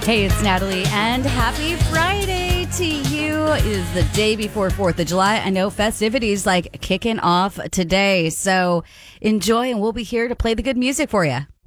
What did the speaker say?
Hey, it's Natalie, and happy Friday to you. It is the day before 4th of July. I know festivities like kicking off today, so enjoy, and we'll be here to play the good music for you.